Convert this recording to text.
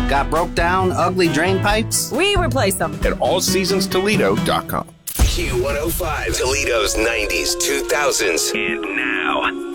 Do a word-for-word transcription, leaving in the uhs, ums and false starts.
Got broke down, ugly drain pipes? We replace them. At all seasons toledo dot com. Q one oh five, Toledo's nineties, two thousands, and now.